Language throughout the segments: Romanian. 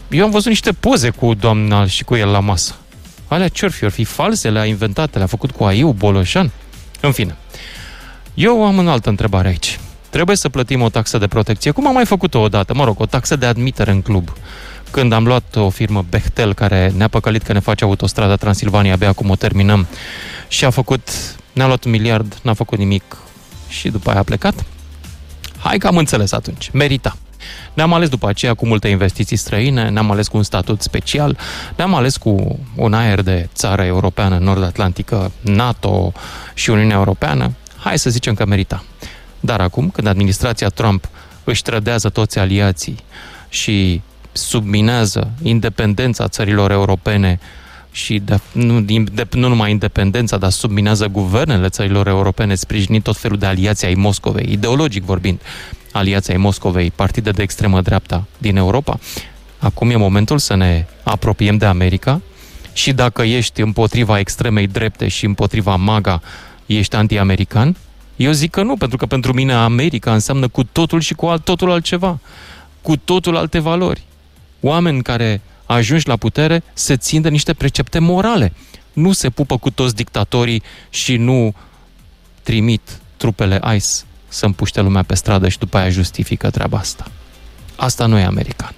Eu am văzut niște poze cu doamna și cu el la masă. Alea ce-or fi? Or fi false? Le-a inventat? Le-a făcut cu AI-ul Boloșan? În fine. Eu am o altă întrebare aici. Trebuie să plătim o taxă de protecție, cum am mai făcut-o odată, o taxă de admitere în club. Când am luat o firmă Bechtel, care ne-a păcălit că ne face autostrada Transilvania, abia acum o terminăm, și ne-a luat 1 miliard, n-a făcut nimic și după aia a plecat. Hai că am înțeles atunci, merita. Ne-am ales după aceea cu multe investiții străine, ne-am ales cu un statut special, ne-am ales cu un aer de țară europeană nord-atlantică, NATO și Uniunea Europeană. Hai să zicem că merita. Dar acum, când administrația Trump își trădează toți aliații și subminează independența țărilor europene și nu numai independența, dar subminează guvernele țărilor europene, sprijinind tot felul de aliații ai Moscovei, ideologic vorbind, aliații ai Moscovei, partide de extremă dreapta din Europa, acum e momentul să ne apropiem de America și dacă ești împotriva extremei drepte și împotriva MAGA, ești anti-american? Eu zic că nu, pentru că pentru mine America înseamnă cu totul și cu totul altceva, cu totul alte valori. Oameni care ajungi la putere se țin de niște precepte morale. Nu se pupă cu toți dictatorii și nu trimit trupele ICE să împuște lumea pe stradă și după aia justifică treaba asta. Asta nu e american.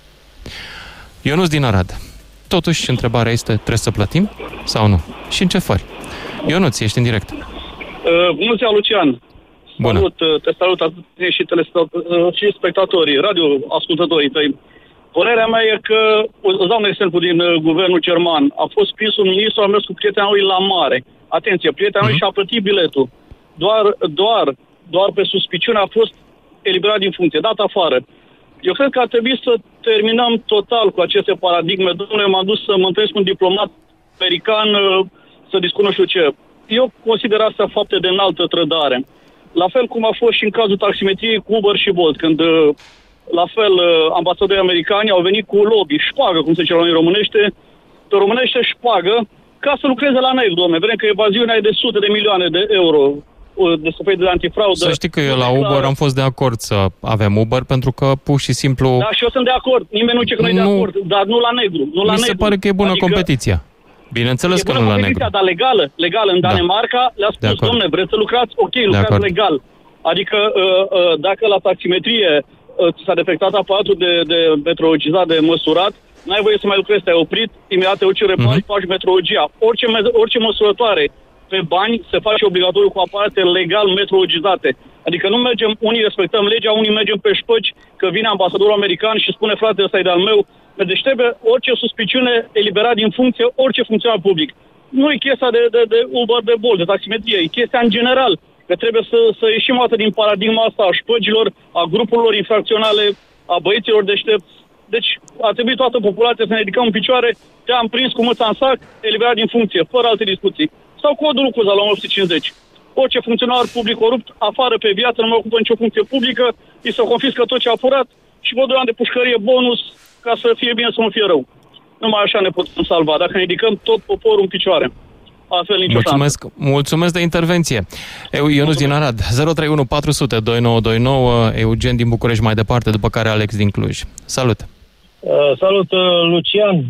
Ionuț din Arad. Totuși, întrebarea este, trebuie să plătim sau nu? Și în ce fări? Ionuț, ești în direct. Bună ziua, Lucian. Bună. Te salut și spectatorii, radio ascultătorii tăi. Părerea mea e că, îți dau un exemplu din guvernul german, a fost prins un ministru, a mers cu prietena lui la mare. Atenție, prietena lui și-a plătit biletul. Doar pe suspiciune a fost eliberat din funcție, dat afară. Eu cred că ar trebui să terminăm total cu aceste paradigme. Domnule, m-am dus să mă întâlnesc cu un diplomat american să discut nu știu ce. Eu consider asta fapte de înaltă trădare. La fel cum a fost și în cazul taximetriei cu Uber și Bolt, când la fel ambasadorii americani au venit cu lobby, șpagă, cum se zice la noi românește, pe românește șpagă, ca să lucreze la negru, dom'le. Vedem că evaziunea e de sute de milioane de euro descoperit de antifraudă. Să știi că eu la Uber am fost de acord să avem Uber, pentru că pur și simplu... Da, și eu sunt de acord. Nimeni nu zice că nu e de acord, dar nu la negru. Mi se pare că e bună competiția. Bineînțeles că nu la negru. Dar legală. În Danemarca le-a spus, dom'le, vreți să lucrați? Ok, lucrați legal. Adică dacă la taximetrie s-a defectat aparatul de metrologizat, de măsurat, n-ai voie să mai lucrezi, te-ai oprit, imediat te duci în repari, faci metrologia. Orice măsurătoare pe bani se face obligatoriu cu aparate legal metrologizate. Adică nu mergem, unii respectăm legea, unii mergem pe șpăci, că vine ambasadorul american și spune, frate, ăsta e de-al meu. Deci trebuie orice suspiciune eliberat din funcție, orice funcționar public. Nu e chestia de Uber, de Bolt, de taximetrie, e chestia în general. Că trebuie să ieșim atât din paradigma asta a șpăgilor, a grupurilor infracționale, a băieților deștepți. Deci ar trebui toată populația să ne ridicăm în picioare, te-am prins cu mâța în sac, eliberat din funcție, fără alte discuții. Sau codul Cuza la 150. Orice funcționar public corupt, afară pe viață, nu mai ocupă nicio funcție publică, îi se confiscă tot ce a furat și vă 2 ani de pușcărie bonus ca să fie bine, să nu fie rău. Numai așa ne putem salva, dacă ne ridicăm tot poporul în picioare. Altfel nicio Mulțumesc de intervenție. Ionuț din Arad, 031 400 2929, Eugen din București mai departe, după care Alex din Cluj. Salut! Salut, Lucian!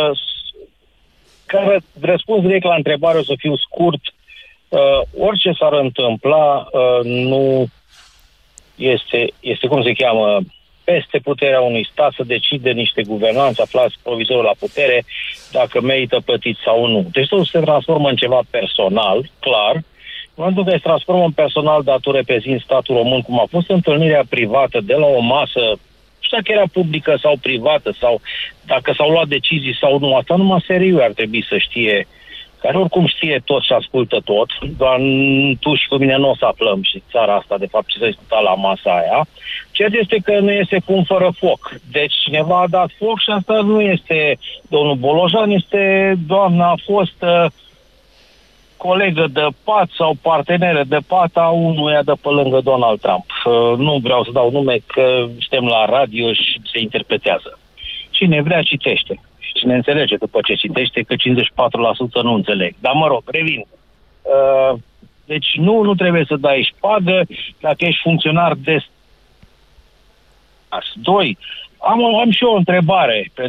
Care răspuns direct la întrebare, o să fiu scurt. Orice s-ar întâmpla, nu este cum se cheamă, peste puterea unui stat să decide niște guvernanți aflați provizoriu la putere dacă merită plătit sau nu. Deci totul se transformă în ceva personal, clar. În momentul în care se transformă în personal, dar tu reprezinți statul român, cum a fost întâlnirea privată de la o masă, nu știu dacă era publică sau privată, sau dacă s-au luat decizii sau nu, asta numai seriu ar trebui să știe, care oricum știe tot și ascultă tot, doar tu și cu mine nu o să aflăm și țara asta, de fapt, ce s-a discutat la masa aia. Cert este că nu este fum fără foc. Deci cineva a dat foc și asta nu este domnul Bolojan, este doamna fostă colegă de pat sau parteneră de pat a unuia de pe lângă Donald Trump. Nu vreau să dau nume, că suntem la radio și se interpretează. Cine vrea, citește. Cine înțelege după ce citește, că 54% nu înțeleg. Dar mă rog, revin. Deci nu trebuie să dai șpagă dacă ești funcționar de... 2. Am și eu o întrebare